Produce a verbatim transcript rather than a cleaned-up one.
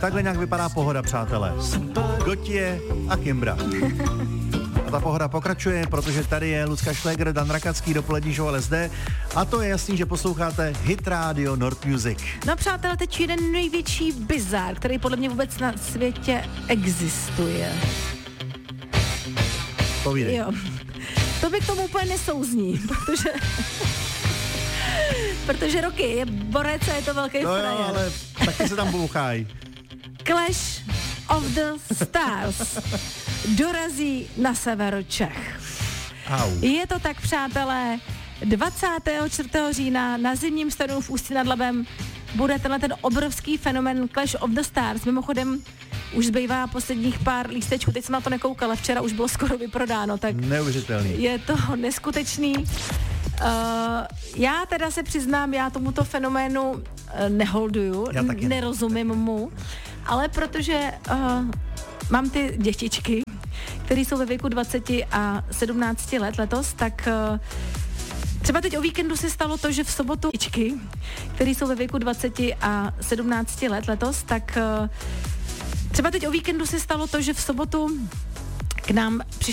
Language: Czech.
takhle nějak vypadá pohoda, přátelé. Gotye a Kimbra. A ta pohoda pokračuje, protože tady je Lucka Šléger, Dan Rakacký, dopolední show L S D. A to je jasný, že posloucháte Hit Radio Nord Music. No přátelé, teď jeden největší bizár, který podle mě vůbec na světě existuje. Povídej. Jo. To by k tomu úplně nesouzní, protože... protože Roky je borec a je to velký no frajer. Jo, ale taky se tam bouchají. Clash of the Stars dorazí na severu Čech. Au. Je to tak, přátelé, dvacátého čtvrtého října na zimním stadionu v Ústí nad Labem bude tenhle ten obrovský fenomén Clash of the Stars. Mimochodem, už zbývá posledních pár lístečků, teď jsem na to nekoukala, včera už bylo skoro vyprodáno, tak neuvěřitelný. Je to neskutečný. Uh, já teda se přiznám, já tomuto fenoménu uh, neholduju, n- nerozumím mu, ale protože uh, mám ty dětičky, které jsou ve věku dvacet a sedmnáct let letos, tak uh, třeba teď o víkendu se stalo to, že v sobotu dětičky, které jsou ve věku dvacet a sedmnáct let letos, tak uh, třeba teď o víkendu se stalo to, že v sobotu k nám přišli